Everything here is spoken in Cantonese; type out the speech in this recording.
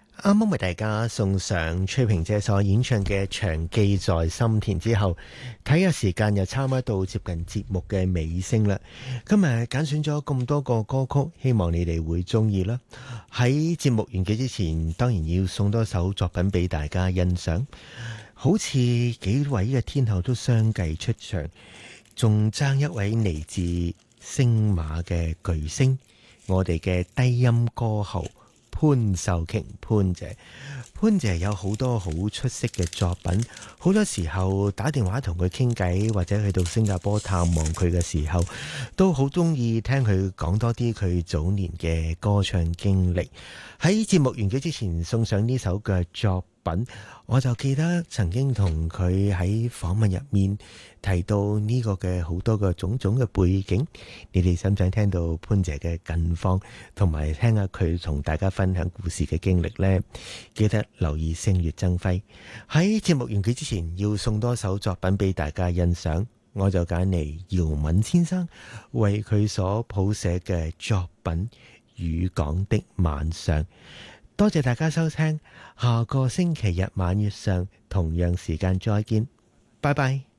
啱啱為大家送上崔萍姐所演唱嘅《長記在心田》之後，睇下時間又差唔多到接近節目嘅尾聲啦。今日揀選咗咁多個歌曲，希望你哋會中意啦。喺節目完結之前，當然要送多首作品俾大家欣賞。好似幾位嘅天后都相繼出場，仲爭一位嚟自星馬嘅巨星，我哋嘅低音歌后潘秀瓊潘姐有好多好出色嘅作品，好多時候打電話同佢傾偈，或者去到新加坡探望佢嘅時候，都好中意聽佢講多啲佢早年嘅歌唱經歷。喺節目完結之前送上呢首嘅作品，我就記得曾經同佢喺訪問入面提到呢個嘅好多個種種嘅背景。你哋想唔想聽到潘姐嘅近況，同埋聽下佢同大家分享故事嘅經歷呢？記得留意星月增輝。喺節目完結之前要送多首作品俾大家欣賞，我就揀嚟姚敏先生為佢所譜寫嘅作品《雨港的晚上》。多謝大家收聽，下個星期日晚月上同樣時間再見，拜拜。